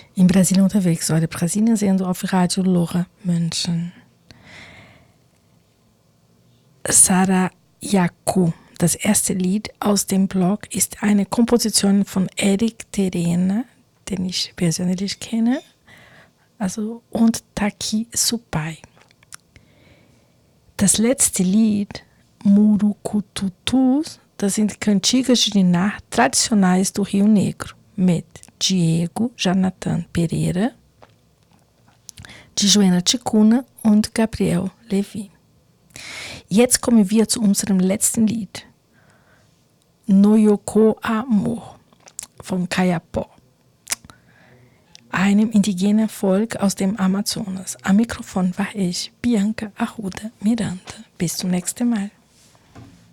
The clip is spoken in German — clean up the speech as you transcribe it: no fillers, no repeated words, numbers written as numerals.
in Brasilien unterwegs oder Brasilien sendo auf Radio Lora München. Sarah Yaku. Das erste Lied aus dem Blog ist eine Komposition von Eric Terena, den ich persönlich kenne, und Taki Supai. Das letzte Lied, Murucututus, das sind cantigas de ninar tradicionais do Rio Negro, mit Diego Jonathan Pereira, de Joana Ticuna und Gabriel Levi. Jetzt kommen wir zu unserem letzten Lied, Noyoko Amor von Kayapó, einem indigenen Volk aus dem Amazonas. Am Mikrofon war ich, Bianca Arruda Miranda. Bis zum nächsten Mal.